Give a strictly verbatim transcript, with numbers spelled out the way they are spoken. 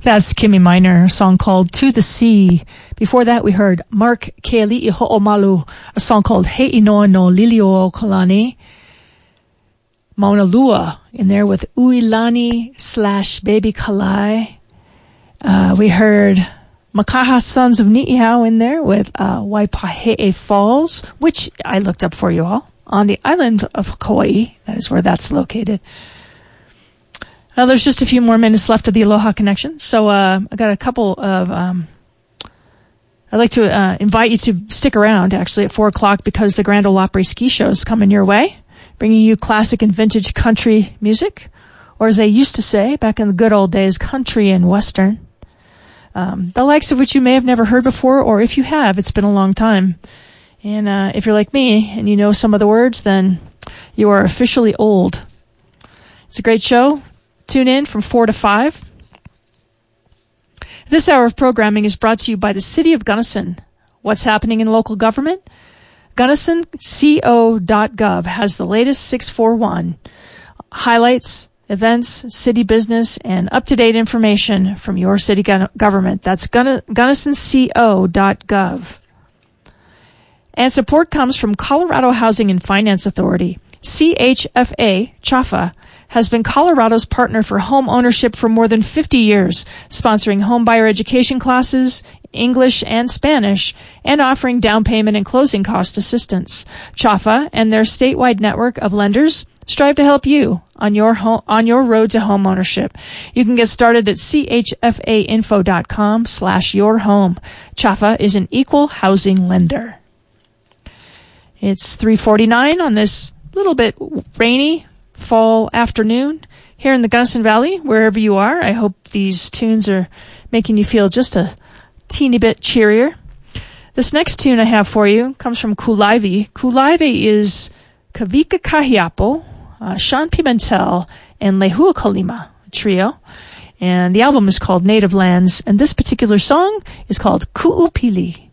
That's Kimmy Minor, a song called To the Sea. Before that, we heard Mark Keali'i Ho'omalu, a song called He'i Noa no Lilio Kalani. Mauna Lua in there with Uilani slash Baby Kalai. Uh, we heard Makaha Sons of Ni'ihau in there with uh, Waipahe'e Falls, which I looked up for you all, on the island of Kauai. That is where that's located. Uh, there's just a few more minutes left of the Aloha Connection, so uh, I got a couple of... Um, I'd like to uh, invite you to stick around, actually, at four o'clock because the Grand Ole Opry ski show is coming your way, bringing you classic and vintage country music, or as they used to say back in the good old days, country and western. Um, the likes of which you may have never heard before, or if you have, it's been a long time. And uh, if you're like me and you know some of the words, then you are officially old. It's a great show. Tune in from four to five. This hour of programming is brought to you by the City of Gunnison. What's happening in local government? Gunnison Co dot gov has the latest six forty-one highlights, events, city business, and up-to-date information from your city go- government. That's Gun- Gunnison Co dot gov. And support comes from Colorado Housing and Finance Authority. C H F A, C H A F A, has been Colorado's partner for home ownership for more than fifty years, sponsoring home buyer education classes, English and Spanish, and offering down payment and closing cost assistance. C H A F A and their statewide network of lenders strive to help you on your home, on your road to home ownership. You can get started at chfainfo.com slash your home. C H A F A is an equal housing lender. It's three forty-nine on this little bit rainy fall afternoon here in the Gunnison Valley, wherever you are. I hope these tunes are making you feel just a teeny bit cheerier. This next tune I have for you comes from Kulaivi. Kulaivi is Kavika Kahiapo, uh, Sean Pimentel, and Lehua Kalima trio. And the album is called Native Lands, and this particular song is called Ku'upili.